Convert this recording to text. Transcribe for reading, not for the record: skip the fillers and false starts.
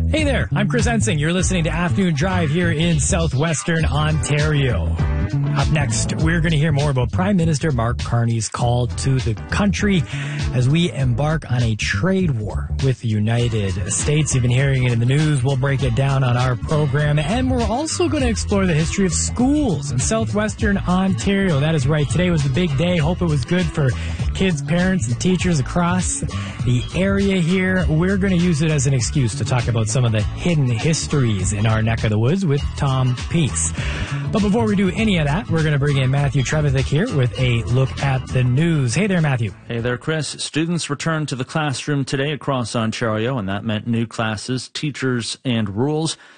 Hey there, I'm Chris Ensing. You're listening to Afternoon Drive here in southwestern Ontario. Up next, we're going to hear more about Prime Minister Mark Carney's call to the country as we embark on a trade war with the United States. You've been hearing it in the news. We'll break it down on our program. And we're also going to explore the history of schools in southwestern Ontario. That is right. Today was the big day. Hope it was good for kids, parents, and teachers across the area here. We're going to use it as an excuse to talk about some of the hidden histories in our neck of the woods with Tom Peace. But before we do any of that, we're going to bring in Matthew Trevithick here with a look at the news. Hey there, Matthew. Hey there, Chris. Students returned to the classroom today across Ontario, and that meant new classes, teachers, and rules.